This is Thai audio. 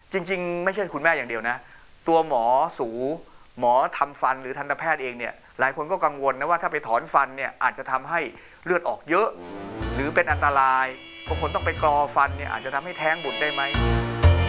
จริงๆไม่ใช่คุณแม่อย่างเดียวนะตัวหมอสูหมอทำฟันหรือทันตแพทย์เองเนี่ยหลายคนก็กังวลนะว่าถ้าไปถอนฟันเนี่ยอาจจะทำให้เลือดออกเยอะหรือเป็นอันตรายบางคนต้องไปกรอฟันเนี่ยอาจจะทำให้แท้งบุตรได้ไหม